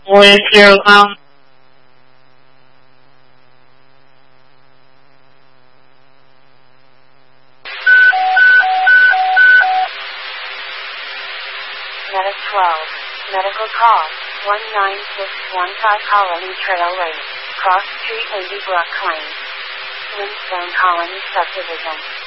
with your Medic 12. Medical call. 19615 Colony Trail Lake. Cross Street 80 Brook Lane. Flintstone Colony Subdivision.